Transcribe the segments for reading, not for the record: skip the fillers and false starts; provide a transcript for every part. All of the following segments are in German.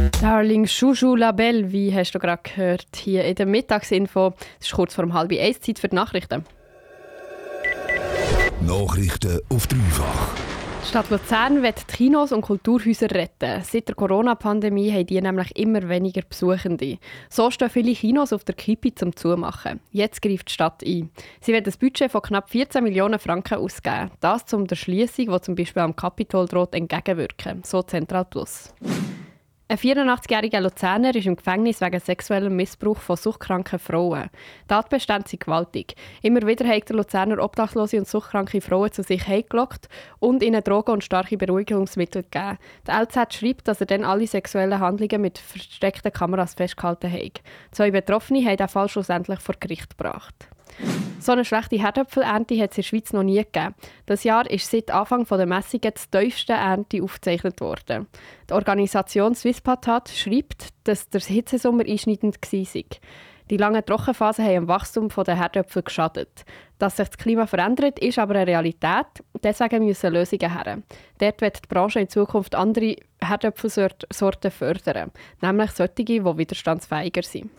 Darling Chouchou Labelle, wie hast du gerade gehört, hier in der Mittagsinfo. Es ist kurz vor 12:30 Zeit für die Nachrichten. Nachrichten auf dreifach. Die Stadt Luzern will die Kinos und Kulturhäuser retten. Seit der Corona-Pandemie haben die nämlich immer weniger Besuchende. So stehen viele Kinos auf der Kippe zum Zumachen. Jetzt greift die Stadt ein. Sie will ein Budget von knapp 14 Millionen Franken ausgeben. Das zum der Schliessung, die zum Beispiel am Kapitol droht, entgegenwirken. So Central Plus. Ein 84-jähriger Luzerner ist im Gefängnis wegen sexuellem Missbrauch von suchtkranken Frauen. Die Tatbestände sind gewaltig. Immer wieder hat der Luzerner obdachlose und suchtkranke Frauen zu sich heimgelockt und ihnen Drogen und starke Beruhigungsmittel gegeben. Der LZ schreibt, dass er dann alle sexuellen Handlungen mit versteckten Kameras festgehalten hat. 2 Betroffene haben den Fall schlussendlich vor Gericht gebracht. So eine schlechte Herdöpfelernte hat es in der Schweiz noch nie gegeben. Das Jahr ist seit Anfang der Messungen die tiefste Ernte aufgezeichnet worden. Die Organisation Swisspatat schreibt, dass der Hitzesommer einschneidend war. Die langen Trockenphasen haben dem Wachstum der Herdöpfel geschadet. Dass sich das Klima verändert, ist aber eine Realität. Deswegen müssen Lösungen her. Dort wird die Branche in Zukunft andere Herdöpfelsorten fördern. Nämlich solche, die widerstandsfähiger sind.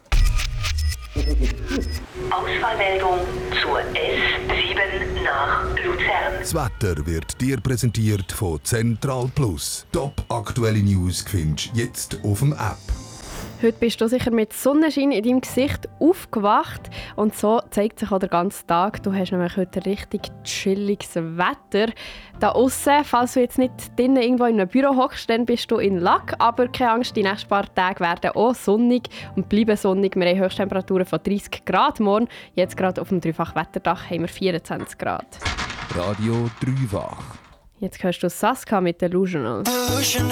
Ausfallmeldung zur S7 nach Luzern. Das Wetter wird dir präsentiert von Central Plus. Top aktuelle News findest du jetzt auf dem App. Heute bist du sicher mit Sonnenschein in deinem Gesicht aufgewacht. Und so zeigt sich auch der ganze Tag. Du hast nämlich heute richtig chilliges Wetter. Da aussen, falls du jetzt nicht drinnen irgendwo in einem Büro hockst, dann bist du in Lack. Aber keine Angst, die nächsten paar Tage werden auch sonnig und bleiben sonnig. Wir haben Höchsttemperaturen von 30 Grad morgen. Jetzt gerade auf dem Dreifach-Wetterdach haben wir 24 Grad. Radio Dreifach. Jetzt hörst du Saska mit Delusional.